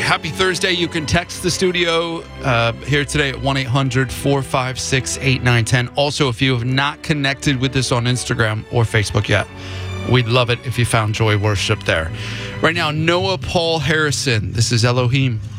Happy Thursday. You can text the studio here today at 1-800-456-8910. Also, if you have not connected with us on Instagram or Facebook yet, we'd love it if you found Joy Worship there. Right now, Noah Paul Harrison. This is Elohim.